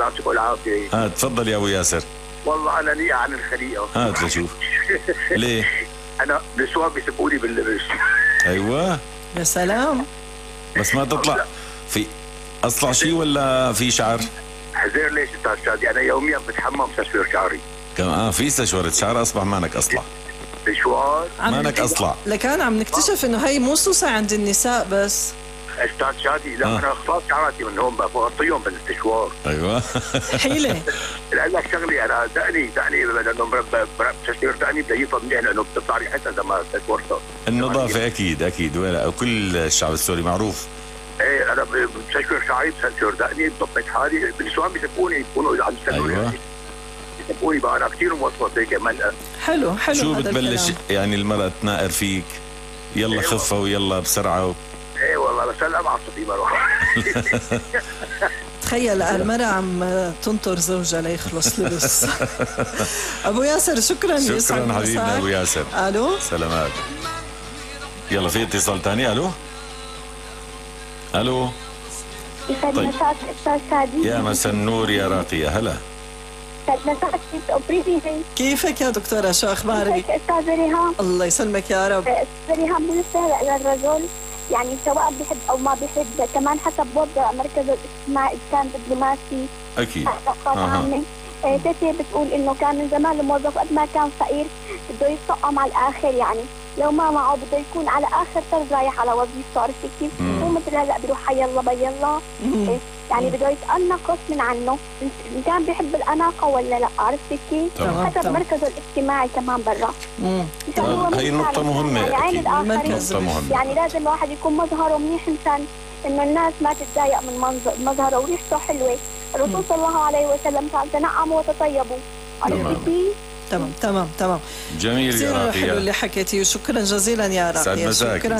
الله يعطيكم العافيه. تفضل يا ابو ياسر. والله انا لي عن الخليقه. هات لشوف. ليه؟ انا نسوان بيسبقوني باللبس. ايوه يا سلام. بس ما تطلع في اصلع شيء ولا في شعر؟ حزير ليش استاذ شادي؟ انا يوميا بتحمم تسوير شعري. كمان في استشوارة شعر اصبح مانك اصلع. استشوار؟ مانك اصلع. لكان عم نكتشف انه هي مو خصوصا عند النساء بس. استاذ شادي لا انا خلاص شعراتي من هون بغطيهم بالاستشوار. ايوه حيله. لأقول لك شغلي انا دقني لانه تسوير دقني بده يفضل منيح لانه بتطلع ريحتها اذا ما استشورتها. النظافه اكيد وين كل الشعب السوري معروف. ايه انا بستشور شعري بستشور دقني بضبط حالي بالنسوان بيسبقوني يكونوا عم يستنوني. ايوه بيسبقوني بقى انا كثير موظف هيك ملقى. حلو شو هذا بتبلش الكلام. يعني المرأة تناقر فيك يلا أيوة. خفة ويلا بسرعة ايه والله بس هلا معصبي بروح. تخيل المرأة عم تنطر زوجها ليخلص لبس. ابو ياسر شكرا شكرا حبيبنا ابو ياسر. الو سلامات. يلا في اتصال ثاني. الو يسعد طيب. مساك استاذ شادي. يا مساء النور يا راقية. هلا يسعد مساك ست. كيفك يا دكتورة؟ شو اخبارك؟ كيفك استاذ ريهام؟ الله يسلمك يا رب. استاذ ريهام بالنسبه للرجل يعني سواء بيحب او ما بيحب كمان حسب وضع مركز الاجتماع اذا كان دبلوماسي اكيد. عامه. تيتي بتقول انه كان من زمان الموظف قد ما كان فقير بده يتطقم على الاخر يعني لو ما معه بده يكون على اخر طرف رايح على وظيفته. عرفتي كيف؟ مو مثل هلا بيروح يلا بيلا. يعني بده يتأنق غصب عنه ان كان بيحب الاناقه ولا لا. عرفتي كيف؟ حسب مركزه الاجتماعي كمان برا. هي نقطة مهمة. يعني عين الاخرين. يعني لازم الواحد يكون مظهره منيح مشان انه الناس ما تتضايق من مظهره وريحته حلوه. الرسول صلى الله عليه وسلم قال تنعموا وتطيبوا. عرفتي كيف؟ تمام جميل يا راقية. راقية. حلو اللي حكيتي وشكرا جزيلا يا راقية. سعد مساك. شكرا.